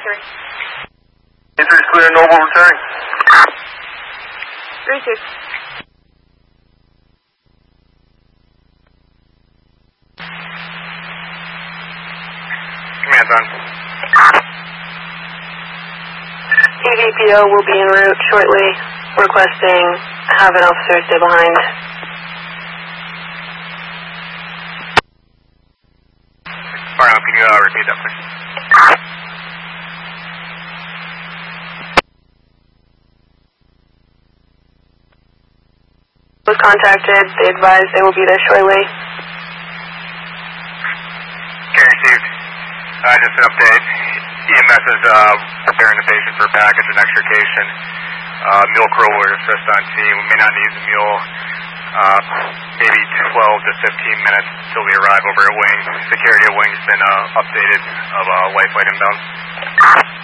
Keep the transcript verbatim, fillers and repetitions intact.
three. three is clear, Noble returning. three two. Command's on. E V P O will be en route shortly, requesting have an officer stay behind. Alright, can you uh, repeat that, please? Was contacted, they advised they will be there shortly. Okay, received. Uh, just an update. E M S is uh, preparing the patient for a package and extrication. Uh, mule crew will assist on scene. We may not need the mule. Uh, maybe twelve to fifteen minutes until we arrive over at Wing. Security at Wing's been uh, updated of uh, life flight inbound.